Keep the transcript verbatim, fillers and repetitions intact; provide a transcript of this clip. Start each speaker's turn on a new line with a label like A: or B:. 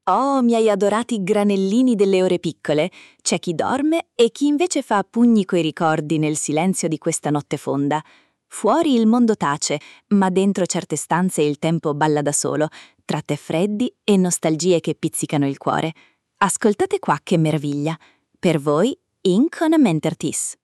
A: Oh, miei adorati granellini delle ore piccole, c'è chi dorme e chi invece fa pugni coi ricordi nel silenzio di questa notte fonda. Fuori il mondo tace, ma dentro certe stanze il tempo balla da solo, tra tè freddi e nostalgie che pizzicano il cuore. Ascoltate qua che meraviglia. Per voi, Ink on a Mentortis.